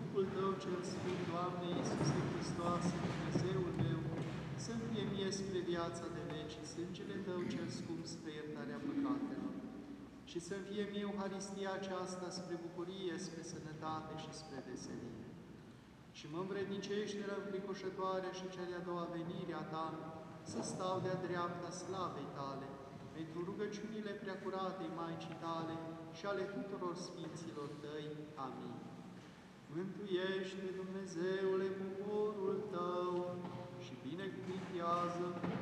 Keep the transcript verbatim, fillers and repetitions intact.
Duhul Tău cel Sfânt, Doamne Iisuse Hristoase, Dumnezeul meu, să-mi fie mie spre viața de veci, sângele Tău cel scump spre iertarea păcatelor. Și să-mi fie mie Euharistia aceasta spre bucurie, spre sănătate și spre veselie. Și mă învrednicește la înfricoșătoarea și cea de-a doua venire a Ta, să stau de-a dreapta slavei Tale, pentru rugăciunile preacuratei Maicii Tale și ale tuturor Sfinților Tăi. Amin. Mântuiește, Dumnezeule, poporul Tău și binecuvintează